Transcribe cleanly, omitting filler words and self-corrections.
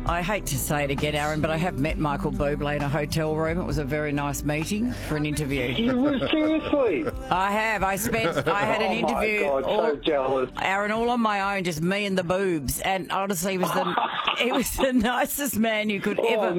I hate to say it again, Aaron, but I have met Michael Bublé in a hotel room. It was a very nice meeting for an interview. Seriously? I have. I had an interview. Oh, my God, so jealous. Aaron, all on my own, just me and the boobs. And honestly, he was the nicest man you could ever